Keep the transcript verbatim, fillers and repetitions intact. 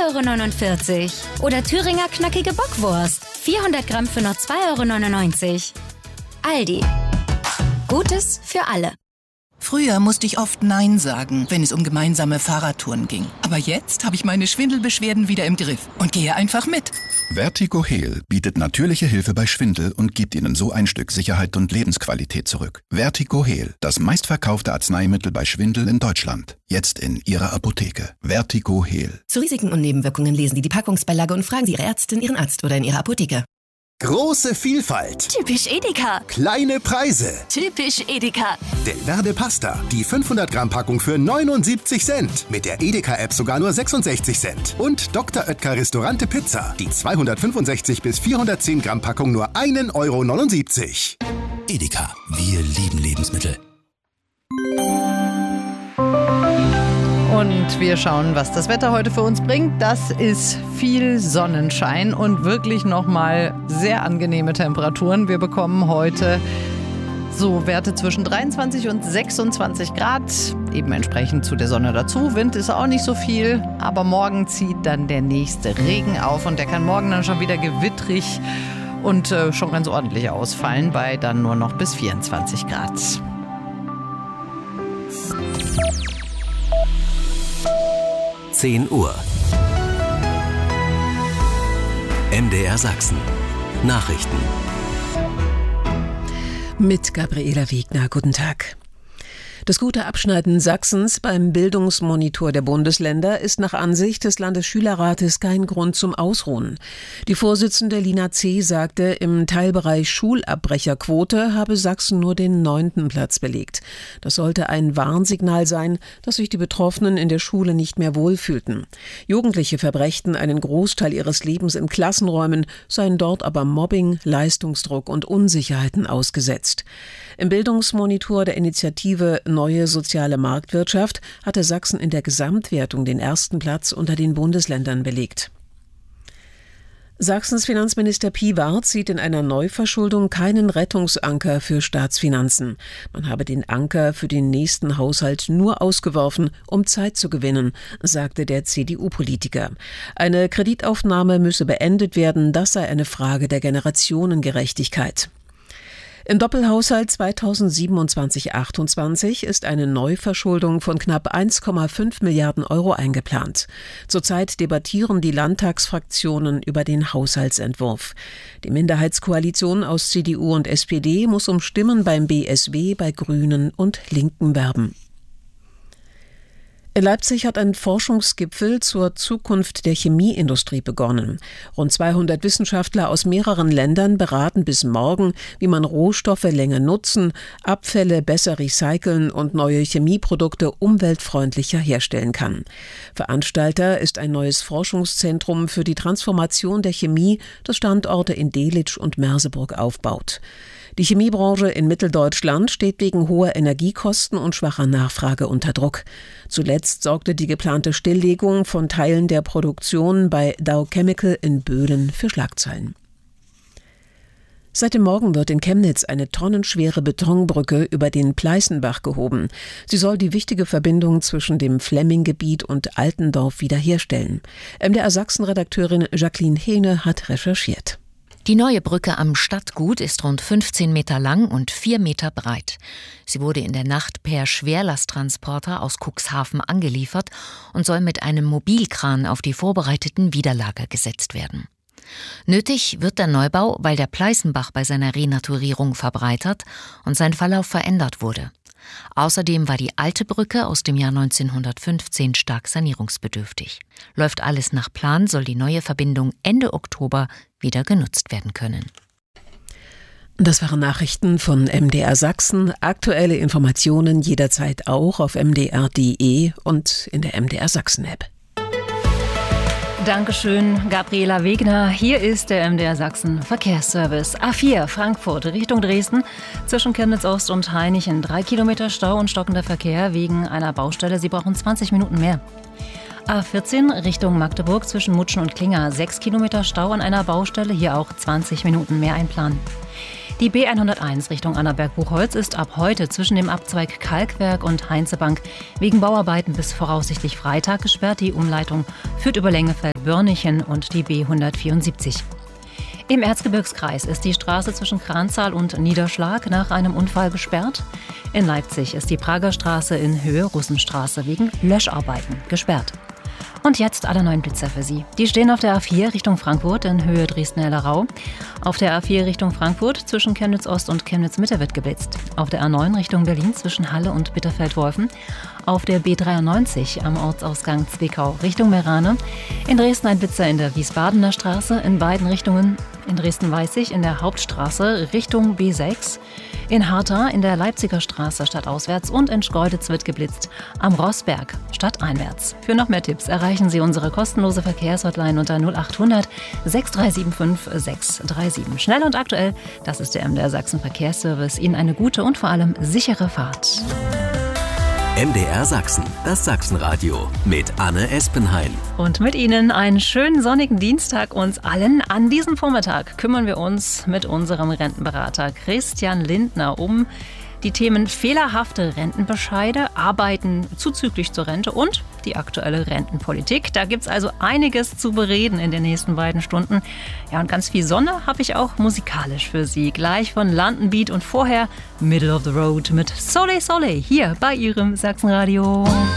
Euro neunundvierzig. Oder Thüringer knackige Bockwurst, vierhundert Gramm für nur zwei Euro neunundneunzig. Aldi. Gutes für alle. Früher musste ich oft Nein sagen, wenn es um gemeinsame Fahrradtouren ging. Aber jetzt habe ich meine Schwindelbeschwerden wieder im Griff und gehe einfach mit. Vertigo Heal bietet natürliche Hilfe bei Schwindel und gibt Ihnen so ein Stück Sicherheit und Lebensqualität zurück. Vertigo Heal, das meistverkaufte Arzneimittel bei Schwindel in Deutschland. Jetzt in Ihrer Apotheke. Vertigo Heal. Zu Risiken und Nebenwirkungen lesen Sie die Packungsbeilage und fragen Sie Ihre Ärztin, Ihren Arzt oder in Ihrer Apotheke. Große Vielfalt. Typisch Edeka. Kleine Preise. Typisch Edeka. Delverde Pasta. Die fünfhundert Gramm Packung für neunundsiebzig Cent. Mit der Edeka-App sogar nur sechsundsechzig Cent. Und Doktor Oetker Restaurante Pizza. Die zweihundertfünfundsechzig bis vierhundertzehn Gramm Packung nur ein Euro neunundsiebzig. Edeka. Wir lieben Lebensmittel. Und wir schauen, was das Wetter heute für uns bringt. Das ist viel Sonnenschein und wirklich nochmal sehr angenehme Temperaturen. Wir bekommen heute so Werte zwischen dreiundzwanzig und sechsundzwanzig Grad. Eben entsprechend zu der Sonne dazu. Wind ist auch nicht so viel, aber morgen zieht dann der nächste Regen auf. Und der kann morgen dann schon wieder gewittrig und äh, schon ganz ordentlich ausfallen bei dann nur noch bis vierundzwanzig Grad. zehn Uhr. M D R Sachsen. Nachrichten. Mit Gabriela Wegner. Guten Tag. Das gute Abschneiden Sachsens beim Bildungsmonitor der Bundesländer ist nach Ansicht des Landesschülerrates kein Grund zum Ausruhen. Die Vorsitzende Lina C. sagte, im Teilbereich Schulabbrecherquote habe Sachsen nur den neunten Platz belegt. Das sollte ein Warnsignal sein, dass sich die Betroffenen in der Schule nicht mehr wohlfühlten. Jugendliche verbrächten einen Großteil ihres Lebens in Klassenräumen, seien dort aber Mobbing, Leistungsdruck und Unsicherheiten ausgesetzt. Im Bildungsmonitor der Initiative Neue soziale Marktwirtschaft hatte Sachsen in der Gesamtwertung den ersten Platz unter den Bundesländern belegt. Sachsens Finanzminister Piwart sieht in einer Neuverschuldung keinen Rettungsanker für Staatsfinanzen. Man habe den Anker für den nächsten Haushalt nur ausgeworfen, um Zeit zu gewinnen, sagte der C D U-Politiker. Eine Kreditaufnahme müsse beendet werden, das sei eine Frage der Generationengerechtigkeit. Im Doppelhaushalt zweitausendsiebenundzwanzig achtundzwanzig ist eine Neuverschuldung von knapp eins Komma fünf Milliarden Euro eingeplant. Zurzeit debattieren die Landtagsfraktionen über den Haushaltsentwurf. Die Minderheitskoalition aus C D U und S P D muss um Stimmen beim B S W, bei Grünen und Linken werben. In Leipzig hat ein Forschungsgipfel zur Zukunft der Chemieindustrie begonnen. Rund zweihundert Wissenschaftler aus mehreren Ländern beraten bis morgen, wie man Rohstoffe länger nutzen, Abfälle besser recyceln und neue Chemieprodukte umweltfreundlicher herstellen kann. Veranstalter ist ein neues Forschungszentrum für die Transformation der Chemie, das Standorte in Delitzsch und Merseburg aufbaut. Die Chemiebranche in Mitteldeutschland steht wegen hoher Energiekosten und schwacher Nachfrage unter Druck. Zuletzt sorgte die geplante Stilllegung von Teilen der Produktion bei Dow Chemical in Böhlen für Schlagzeilen. Seit dem Morgen wird in Chemnitz eine tonnenschwere Betonbrücke über den Pleißenbach gehoben. Sie soll die wichtige Verbindung zwischen dem Flemminggebiet und Altendorf wiederherstellen. M D R Sachsen-Redakteurin Jacqueline Hehne hat recherchiert. Die neue Brücke am Stadtgut ist rund fünfzehn Meter lang und vier Meter breit. Sie wurde in der Nacht per Schwerlasttransporter aus Cuxhaven angeliefert und soll mit einem Mobilkran auf die vorbereiteten Widerlager gesetzt werden. Nötig wird der Neubau, weil der Pleißenbach bei seiner Renaturierung verbreitert und sein Verlauf verändert wurde. Außerdem war die alte Brücke aus dem Jahr neunzehnhundertfünfzehn stark sanierungsbedürftig. Läuft alles nach Plan, soll die neue Verbindung Ende Oktober wieder genutzt werden können. Das waren Nachrichten von M D R Sachsen. Aktuelle Informationen jederzeit auch auf m d r punkt d e und in der M D R Sachsen-App. Dankeschön, Gabriela Wegner. Hier ist der M D R Sachsen Verkehrsservice. A vier Frankfurt Richtung Dresden zwischen Chemnitz Ost und Hainichen. Drei Kilometer Stau und stockender Verkehr wegen einer Baustelle. Sie brauchen zwanzig Minuten mehr. A vierzehn Richtung Magdeburg zwischen Mutschen und Klinger. Sechs Kilometer Stau an einer Baustelle. Hier auch zwanzig Minuten mehr einplanen. Die B hunderteins Richtung Annaberg-Buchholz ist ab heute zwischen dem Abzweig Kalkwerk und Heinzebank wegen Bauarbeiten bis voraussichtlich Freitag gesperrt. Die Umleitung führt über Lengefeld-Börnichen und die B hundertvierundsiebzig. Im Erzgebirgskreis ist die Straße zwischen Kranzahl und Niederschlag nach einem Unfall gesperrt. In Leipzig ist die Prager Straße in Höhe Russenstraße wegen Löscharbeiten gesperrt. Und jetzt alle neuen Blitzer für Sie. Die stehen auf der A vier Richtung Frankfurt in Höhe Dresden-Hellerau. Auf der A vier Richtung Frankfurt zwischen Chemnitz-Ost und Chemnitz-Mitte wird geblitzt. Auf der A neun Richtung Berlin zwischen Halle und Bitterfeld-Wolfen. Auf der B dreiundneunzig am Ortsausgang Zwickau Richtung Meerane. In Dresden ein Blitzer in der Wiesbadener Straße in beiden Richtungen. In Dresden-Weißig in der Hauptstraße Richtung B sechs. In Hartha in der Leipziger Straße stadtauswärts und in Schkeuditz wird geblitzt am Rossberg stadteinwärts. Für noch mehr Tipps erreichen Sie unsere kostenlose Verkehrshotline unter null acht hundert sechs drei sieben fünf sechs drei sieben. Schnell und aktuell, das ist der M D R Sachsen Verkehrsservice. Ihnen eine gute und vor allem sichere Fahrt. M D R Sachsen, das Sachsenradio mit Anne Espenheim. Und mit Ihnen einen schönen sonnigen Dienstag uns allen. An diesem Vormittag kümmern wir uns mit unserem Rentenberater Christian Lindner um die Themen fehlerhafte Rentenbescheide, Arbeiten zuzüglich zur Rente und die aktuelle Rentenpolitik. Da gibt es also einiges zu bereden in den nächsten beiden Stunden. Ja, und ganz viel Sonne habe ich auch musikalisch für Sie. Gleich von London Beat und vorher Middle of the Road mit Soleil Soleil hier bei Ihrem Sachsenradio.